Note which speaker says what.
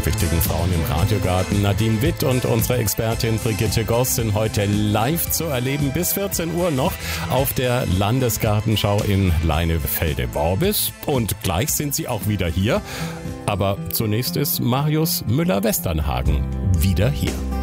Speaker 1: die wichtigen Frauen im Radiogarten. Nadine Witt und unsere Expertin Brigitte Goss sind heute live zu erleben. Bis 14 Uhr noch auf der Landesgartenschau in Leinefelde-Worbis. Und gleich sind sie auch wieder hier. Aber zunächst ist Marius Müller-Westernhagen wieder hier.